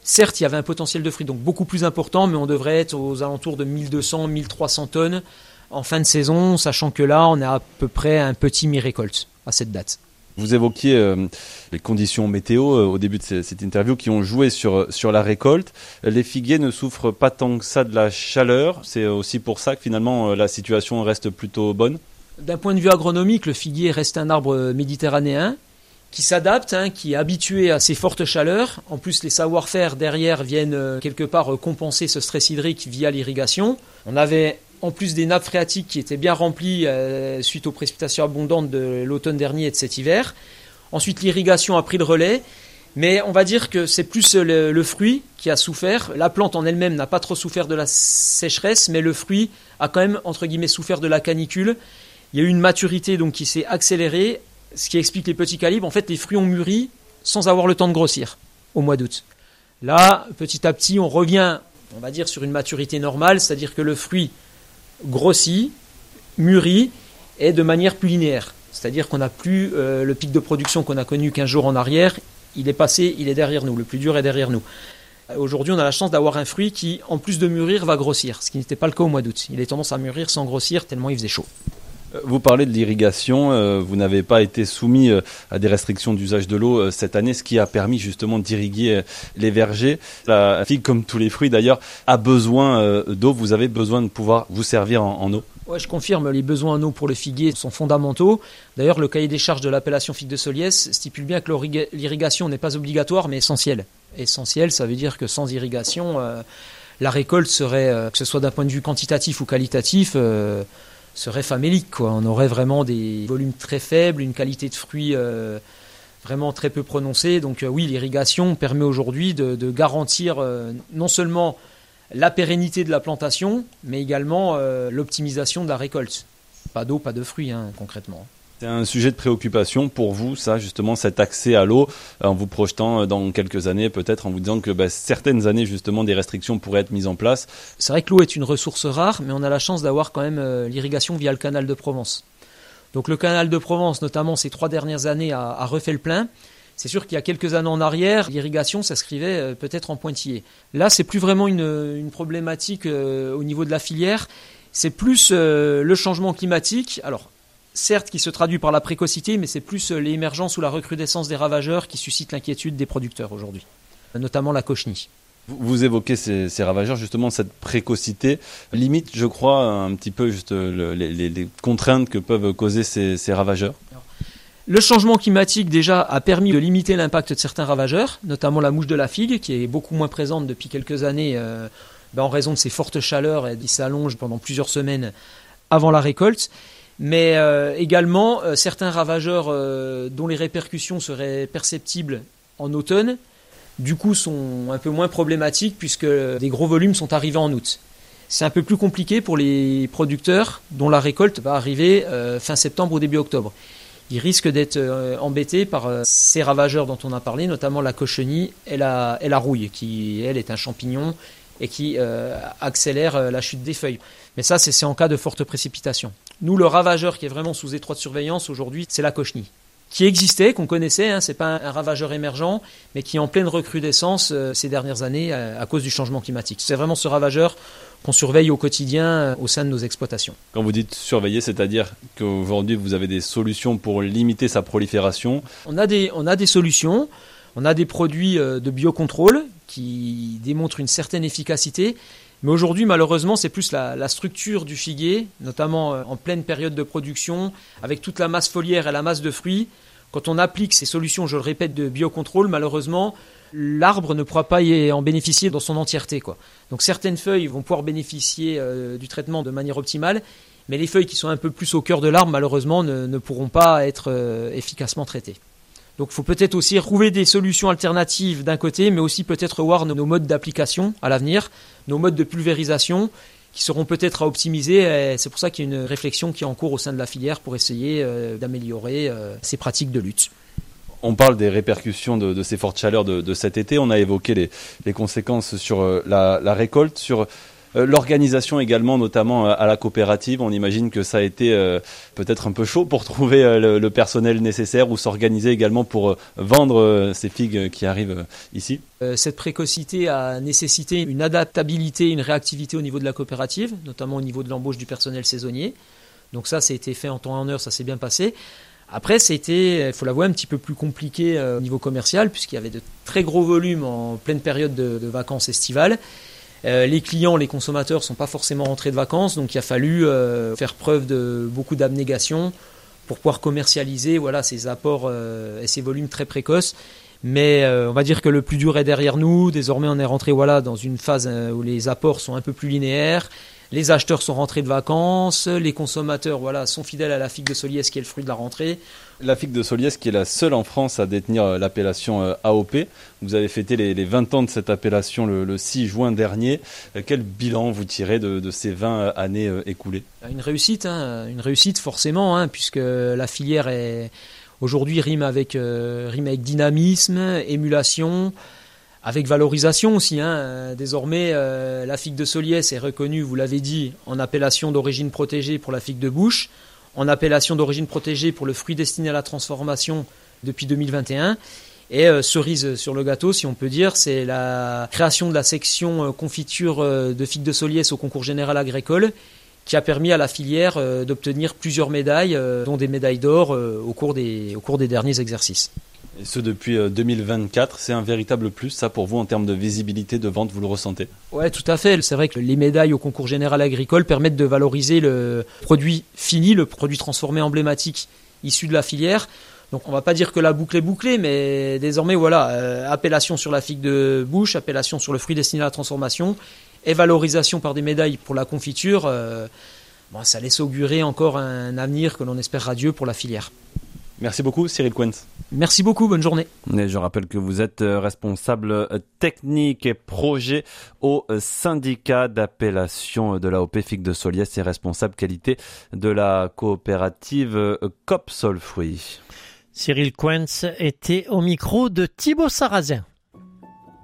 Certes, il y avait un potentiel de fruits donc beaucoup plus important, mais on devrait être aux alentours de 1200-1300 tonnes en fin de saison, sachant que là, on est à peu près un petit mi-récolte à cette date. Vous évoquiez les conditions météo au début de cette interview qui ont joué sur la récolte. Les figuiers ne souffrent pas tant que ça de la chaleur. C'est aussi pour ça que finalement la situation reste plutôt bonne. D'un point de vue agronomique, le figuier reste un arbre méditerranéen qui s'adapte, qui est habitué à ces fortes chaleurs. En plus, les savoir-faire derrière viennent quelque part compenser ce stress hydrique via l'irrigation. On avait en plus des nappes phréatiques qui étaient bien remplies suite aux précipitations abondantes de l'automne dernier et de cet hiver. Ensuite, l'irrigation a pris le relais. Mais on va dire que c'est plus le fruit qui a souffert. La plante en elle-même n'a pas trop souffert de la sécheresse, mais le fruit a quand même, entre guillemets, souffert de la canicule. Il y a eu une maturité donc, qui s'est accélérée, ce qui explique les petits calibres. En fait, les fruits ont mûri sans avoir le temps de grossir au mois d'août. Là, petit à petit, on revient, on va dire, sur une maturité normale, c'est-à-dire que le fruit grossit, mûrit, et de manière plus linéaire. C'est-à-dire qu'on n'a plus le pic de production qu'on a connu 15 jours en arrière. Il est passé, il est derrière nous. Le plus dur est derrière nous. Aujourd'hui, on a la chance d'avoir un fruit qui, en plus de mûrir, va grossir, ce qui n'était pas le cas au mois d'août. Il a tendance à mûrir sans grossir tellement il faisait chaud. Vous parlez de l'irrigation, vous n'avez pas été soumis à des restrictions d'usage de l'eau cette année, ce qui a permis justement d'irriguer les vergers. La figue, comme tous les fruits d'ailleurs, a besoin d'eau. Vous avez besoin de pouvoir vous servir en eau. Ouais, je confirme, les besoins en eau pour le figuier sont fondamentaux. D'ailleurs, le cahier des charges de l'appellation figue de Soliès stipule bien que l'irrigation n'est pas obligatoire, mais essentielle. Essentielle, ça veut dire que sans irrigation, la récolte serait, que ce soit d'un point de vue quantitatif ou qualitatif, serait famélique, quoi. On aurait vraiment des volumes très faibles, une qualité de fruits vraiment très peu prononcée. Donc oui, l'irrigation permet aujourd'hui de garantir non seulement la pérennité de la plantation, mais également l'optimisation de la récolte. Pas d'eau, pas de fruits, concrètement. C'est un sujet de préoccupation pour vous, ça, justement, cet accès à l'eau, en vous projetant dans quelques années, peut-être en vous disant que certaines années, justement, des restrictions pourraient être mises en place. C'est vrai que l'eau est une ressource rare, mais on a la chance d'avoir quand même l'irrigation via le canal de Provence. Donc le canal de Provence, notamment ces 3 dernières années, a refait le plein. C'est sûr qu'il y a quelques années en arrière, l'irrigation s'inscrivait peut-être en pointillé. Là, c'est plus vraiment une problématique au niveau de la filière. C'est plus le changement climatique. Alors, certes, qui se traduit par la précocité, mais c'est plus l'émergence ou la recrudescence des ravageurs qui suscite l'inquiétude des producteurs aujourd'hui, notamment la cochenille. Vous évoquez ces ravageurs, justement, cette précocité, limite, je crois, un petit peu juste les contraintes que peuvent causer ces ravageurs. Le changement climatique, déjà, a permis de limiter l'impact de certains ravageurs, notamment la mouche de la figue, qui est beaucoup moins présente depuis quelques années en raison de ces fortes chaleurs et qui s'allongent pendant plusieurs semaines avant la récolte. Mais également certains ravageurs dont les répercussions seraient perceptibles en automne, du coup sont un peu moins problématiques puisque des gros volumes sont arrivés en août. C'est un peu plus compliqué pour les producteurs dont la récolte va arriver fin septembre ou début octobre. Ils risquent d'être embêtés par ces ravageurs dont on a parlé, notamment la cochenille et la rouille, qui elle est un champignon et qui accélère la chute des feuilles. Mais ça, c'est en cas de forte précipitation. Nous, le ravageur qui est vraiment sous étroite surveillance aujourd'hui, c'est la cochenille, qui existait, qu'on connaissait, c'est pas un ravageur émergent, mais qui est en pleine recrudescence ces dernières années à cause du changement climatique. C'est vraiment ce ravageur qu'on surveille au quotidien au sein de nos exploitations. Quand vous dites surveiller, c'est-à-dire qu'aujourd'hui, vous avez des solutions pour limiter sa prolifération ? On a des solutions, on a des produits de biocontrôle qui démontrent une certaine efficacité. Mais aujourd'hui, malheureusement, c'est plus la structure du figuier, notamment en pleine période de production, avec toute la masse foliaire et la masse de fruits. Quand on applique ces solutions, je le répète, de biocontrôle, malheureusement, l'arbre ne pourra pas y en bénéficier dans son entièreté, quoi. Donc certaines feuilles vont pouvoir bénéficier du traitement de manière optimale, mais les feuilles qui sont un peu plus au cœur de l'arbre, malheureusement, ne pourront pas être efficacement traitées. Donc il faut peut-être aussi trouver des solutions alternatives d'un côté, mais aussi peut-être voir nos modes d'application à l'avenir, nos modes de pulvérisation qui seront peut-être à optimiser. Et c'est pour ça qu'il y a une réflexion qui est en cours au sein de la filière pour essayer d'améliorer ces pratiques de lutte. On parle des répercussions de ces fortes chaleurs de cet été. On a évoqué les conséquences sur la récolte, sur L'organisation également, notamment à la coopérative, on imagine que ça a été peut-être un peu chaud pour trouver le personnel nécessaire ou s'organiser également pour vendre ces figues qui arrivent ici. Cette précocité a nécessité une adaptabilité, une réactivité au niveau de la coopérative, notamment au niveau de l'embauche du personnel saisonnier. Donc ça a été fait en temps et en heure, ça s'est bien passé. Après, c'était, il faut l'avouer, un petit peu plus compliqué au niveau commercial, puisqu'il y avait de très gros volumes en pleine période de vacances estivales. Les clients, les consommateurs ne sont pas forcément rentrés de vacances, donc il a fallu faire preuve de beaucoup d'abnégation pour pouvoir commercialiser ces apports et ces volumes très précoces. Mais on va dire que le plus dur est derrière nous. Désormais, on est rentré dans une phase où les apports sont un peu plus linéaires. Les acheteurs sont rentrés de vacances, les consommateurs sont fidèles à la figue de Soliès qui est le fruit de la rentrée. La figue de Soliès qui est la seule en France à détenir l'appellation AOP. Vous avez fêté les 20 ans de cette appellation le 6 juin dernier. Quel bilan vous tirez de ces 20 années écoulées ? Une réussite forcément, puisque la filière aujourd'hui rime avec dynamisme, émulation, avec valorisation aussi. Désormais, la figue de Soliès est reconnue, vous l'avez dit, en appellation d'origine protégée pour la figue de bouche, en appellation d'origine protégée pour le fruit destiné à la transformation depuis 2021. Et cerise sur le gâteau, si on peut dire, c'est la création de la section confiture de figue de Soliès au concours général agricole qui a permis à la filière d'obtenir plusieurs médailles, dont des médailles d'or au cours des derniers exercices. Et ce depuis 2024, c'est un véritable plus, ça pour vous en termes de visibilité, de vente, vous le ressentez ? Ouais, tout à fait. C'est vrai que les médailles au concours général agricole permettent de valoriser le produit fini, le produit transformé emblématique issu de la filière. Donc on va pas dire que la boucle est bouclée, mais désormais appellation sur la figue de bouche, appellation sur le fruit destiné à la transformation et valorisation par des médailles pour la confiture. Ça laisse augurer encore un avenir que l'on espère radieux pour la filière. Merci beaucoup Cyril Quentz. Merci beaucoup, bonne journée. Et je rappelle que vous êtes responsable technique et projet au syndicat d'appellation de l'AOP Figue de Soliès et responsable qualité de la coopérative Coop Sol Fruits. Cyril Quentz était au micro de Thibaut Sarrazin.